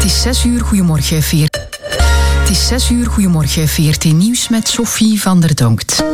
Het is 6 uur, goedemorgen, Het is 6 uur, goedemorgen, VRT Nieuws met Sophie van der Donkt.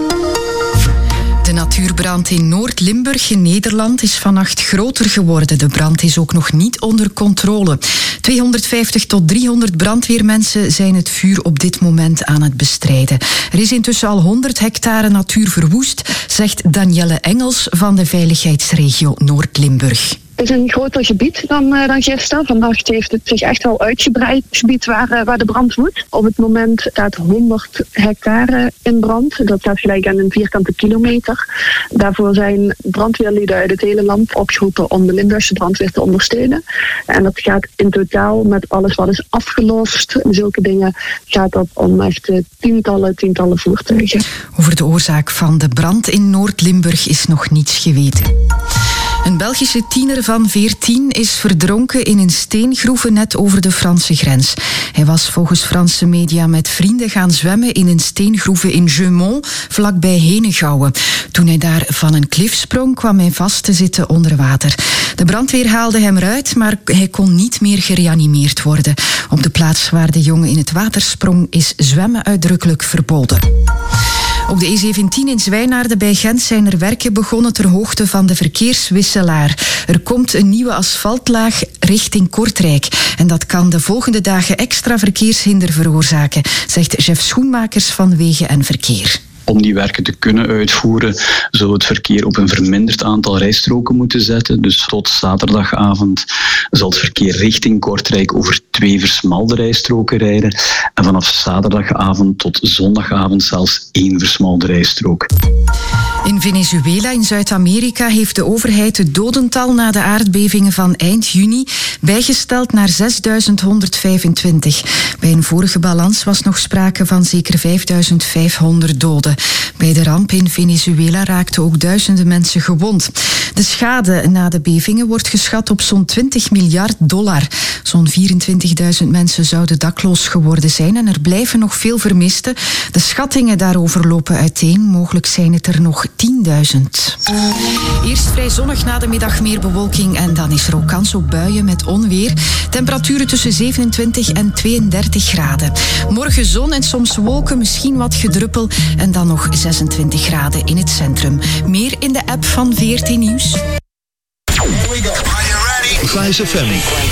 De natuurbrand in Noord-Limburg in Nederland is vannacht groter geworden. De brand is ook nog niet onder controle. 250 tot 300 brandweermensen zijn het vuur op dit moment aan het bestrijden. Er is intussen al 100 hectare natuur verwoest, zegt Danielle Engels van de veiligheidsregio Noord-Limburg. Het is een groter gebied dan gisteren. Vannacht heeft het zich echt wel uitgebreid, het gebied waar de brand woedt. Op het moment staat 100 hectare in brand. Dat staat gelijk aan een vierkante kilometer. Daarvoor zijn brandweerlieden uit het hele land opgeroepen om de Limburgse brandweer te ondersteunen. En dat gaat in totaal met alles wat is afgelost, zulke dingen, gaat dat om echt tientallen voertuigen. Over de oorzaak van de brand in Noord-Limburg is nog niets geweten. Een Belgische tiener van 14 is verdronken in een steengroeve net over de Franse grens. Hij was volgens Franse media met vrienden gaan zwemmen in een steengroeve in Jeumont, vlakbij Henegouwen. Toen hij daar van een klif sprong, kwam hij vast te zitten onder water. De brandweer haalde hem eruit, maar hij kon niet meer gereanimeerd worden. Op de plaats waar de jongen in het water sprong is zwemmen uitdrukkelijk verboden. Op de E17 in Zwijnaarden bij Gent zijn er werken begonnen ter hoogte van de verkeerswisselaar. Er komt een nieuwe asfaltlaag richting Kortrijk. En dat kan de volgende dagen extra verkeershinder veroorzaken, zegt chef Schoenmakers van Wegen en Verkeer. Om die werken te kunnen uitvoeren, zou het verkeer op een verminderd aantal rijstroken moeten zetten. Dus tot zaterdagavond zal het verkeer richting Kortrijk over 2 versmalde rijstroken rijden. En vanaf zaterdagavond tot zondagavond zelfs 1 versmalde rijstrook. In Venezuela in Zuid-Amerika heeft de overheid het dodental na de aardbevingen van eind juni bijgesteld naar 6.125. Bij een vorige balans was nog sprake van zeker 5.500 doden. Bij de ramp in Venezuela raakten ook duizenden mensen gewond. De schade na de bevingen wordt geschat op zo'n $20 miljard. Zo'n 24.000 mensen zouden dakloos geworden zijn en er blijven nog veel vermisten. De schattingen daarover lopen uiteen. Mogelijk zijn het er nog 10.000. Eerst vrij zonnig, na de middag meer bewolking en dan is er ook kans op buien met onweer. Temperaturen tussen 27 en 32 graden. Morgen zon en soms wolken, misschien wat gedruppel en dan nog 26 graden in het centrum. Meer in de app van VRT Nieuws. Here we go. Are you ready? Vice FM.